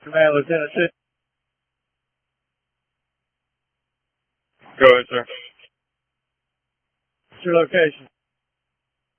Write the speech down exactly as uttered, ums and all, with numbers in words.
Command, Lieutenant Six. Go ahead, sir. What's your location?